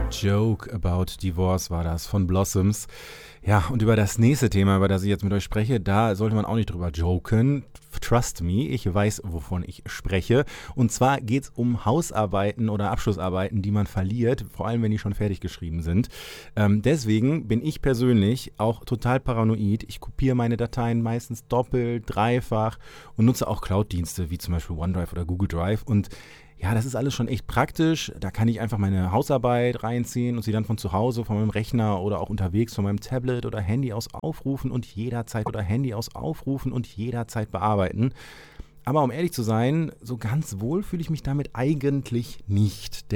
Joke About Divorce war das von Blossoms. Ja, und über das nächste Thema, über das ich jetzt mit euch spreche, da sollte man auch nicht drüber joken. Trust me, ich weiß, wovon ich spreche. Und zwar geht es um Hausarbeiten oder Abschlussarbeiten, die man verliert, vor allem wenn die schon fertig geschrieben sind. Deswegen bin ich persönlich auch total paranoid. Ich kopiere meine Dateien meistens doppelt, dreifach und nutze auch Cloud-Dienste wie zum Beispiel OneDrive oder Google Drive. Und ja, das ist alles schon echt praktisch. Da kann ich einfach meine Hausarbeit reinziehen und sie dann von zu Hause, von meinem Rechner oder auch unterwegs von meinem Tablet oder Handy aus aufrufen und jederzeit bearbeiten. Aber um ehrlich zu sein, so ganz wohl fühle ich mich damit eigentlich nicht.